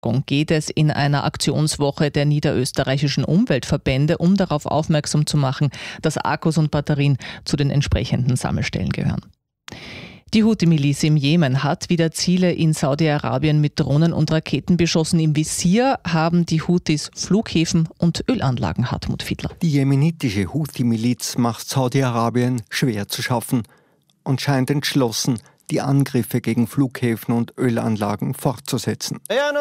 geht es in einer Aktionswoche der niederösterreichischen Umweltverbände, um darauf aufmerksam zu machen, dass Akkus und Batterien zu den entsprechenden Sammelstellen gehören. Die Houthi-Miliz im Jemen hat wieder Ziele in Saudi-Arabien mit Drohnen und Raketen beschossen. Im Visier haben die Houthis Flughäfen und Ölanlagen, Hartmut Fiedler. Die jemenitische Houthi-Miliz macht Saudi-Arabien schwer zu schaffen und scheint entschlossen, die Angriffe gegen Flughäfen und Ölanlagen fortzusetzen.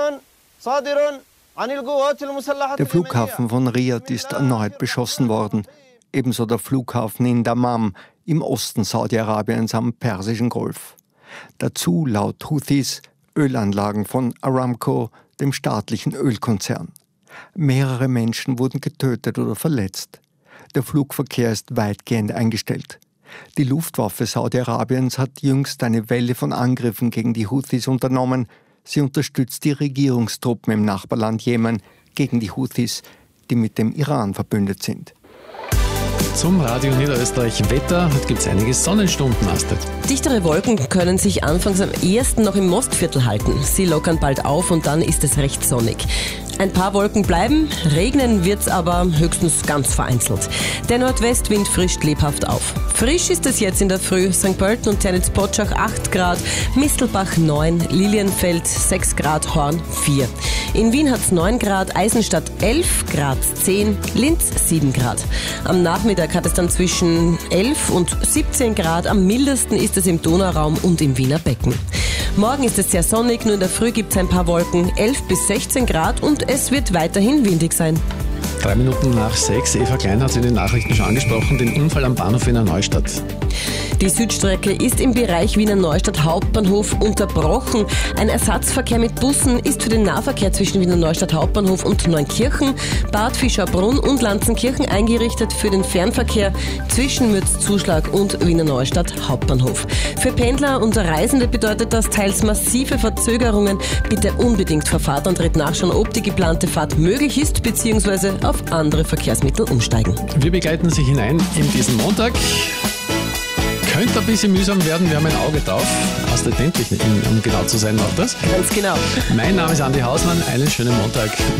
Der Flughafen von Riyadh ist erneut beschossen worden, ebenso der Flughafen in Dammam im Osten Saudi-Arabiens am Persischen Golf. Dazu laut Houthis Ölanlagen von Aramco, dem staatlichen Ölkonzern. Mehrere Menschen wurden getötet oder verletzt. Der Flugverkehr ist weitgehend eingestellt. Die Luftwaffe Saudi-Arabiens hat jüngst eine Welle von Angriffen gegen die Houthis unternommen. Sie unterstützt die Regierungstruppen im Nachbarland Jemen gegen die Houthis, die mit dem Iran verbündet sind. Zum Radio Niederösterreich Wetter. Heute gibt es einige Sonnenstunden, Astrid. Dichtere Wolken können sich anfangs am ehesten noch im Mostviertel halten. Sie lockern bald auf und dann ist es recht sonnig. Ein paar Wolken bleiben, regnen wird's aber höchstens ganz vereinzelt. Der Nordwestwind frischt lebhaft auf. Frisch ist es jetzt in der Früh. St. Pölten und Ternitz-Potschach 8 Grad, Mistelbach 9, Lilienfeld 6 Grad, Horn 4. In Wien hat's 9 Grad, Eisenstadt 11, Graz 10, Linz 7 Grad. Am Nachmittag hat es dann zwischen 11 und 17 Grad. Am mildesten ist es im Donauraum und im Wiener Becken. Morgen ist es sehr sonnig, nur in der Früh gibt es ein paar Wolken, 11 bis 16 Grad und es wird weiterhin windig sein. 3 Minuten nach 6. Eva Klein hat es in den Nachrichten schon angesprochen, den Unfall am Bahnhof Wiener Neustadt. Die Südstrecke ist im Bereich Wiener Neustadt Hauptbahnhof unterbrochen. Ein Ersatzverkehr mit Bussen ist für den Nahverkehr zwischen Wiener Neustadt Hauptbahnhof und Neunkirchen, Bad Fischerbrunn und Lanzenkirchen eingerichtet, für den Fernverkehr zwischen Mürzzuschlag und Wiener Neustadt Hauptbahnhof. Für Pendler und Reisende bedeutet das teils massive Verzögerungen. Bitte unbedingt vor Fahrtantritt nachschauen, ob die geplante Fahrt möglich ist bzw. auf andere Verkehrsmittel umsteigen. Wir begleiten Sie hinein in diesen Montag. Könnte ein bisschen mühsam werden, wir haben ein Auge drauf. Astrid Dentlich, um genau zu sein, auch das. Ganz genau. Mein Name ist Andi Hausmann, einen schönen Montag.